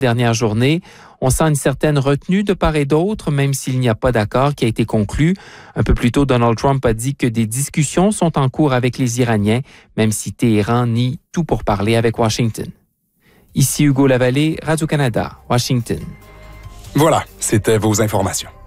Dernière journée, on sent une certaine retenue de part et d'autre, même s'il n'y a pas d'accord qui a été conclu. Un peu plus tôt, Donald Trump a dit que des discussions sont en cours avec les Iraniens, même si Téhéran nie tout pourparler avec Washington. Ici Hugo Lavallée, Radio-Canada, Washington. Voilà, c'était vos informations.